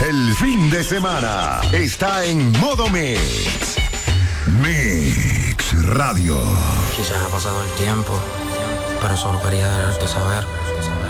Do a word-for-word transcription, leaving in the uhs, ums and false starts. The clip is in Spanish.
El fin de semana está en modo Mix. Mix Radio. Quizás ha pasado el tiempo, pero solo quería dejarte saber